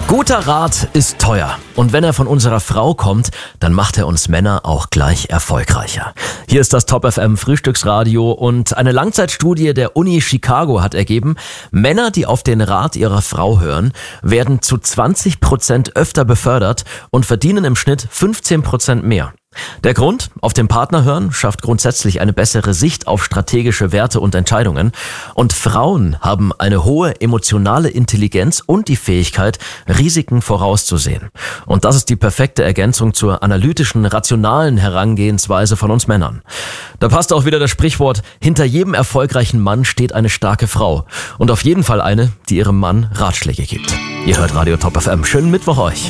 Guter Rat ist teuer. Und wenn er von unserer Frau kommt, dann macht er uns Männer auch gleich erfolgreicher. Hier ist das Top FM Frühstücksradio und eine Langzeitstudie der Uni Chicago hat ergeben, Männer, die auf den Rat ihrer Frau hören, werden zu 20% öfter befördert und verdienen im Schnitt 15% mehr. Der Grund, auf den Partner hören, schafft grundsätzlich eine bessere Sicht auf strategische Werte und Entscheidungen. Und Frauen haben eine hohe emotionale Intelligenz und die Fähigkeit, Risiken vorauszusehen. Und das ist die perfekte Ergänzung zur analytischen, rationalen Herangehensweise von uns Männern. Da passt auch wieder das Sprichwort, hinter jedem erfolgreichen Mann steht eine starke Frau. Und auf jeden Fall eine, die ihrem Mann Ratschläge gibt. Ihr hört Radio Top FM. Schönen Mittwoch euch.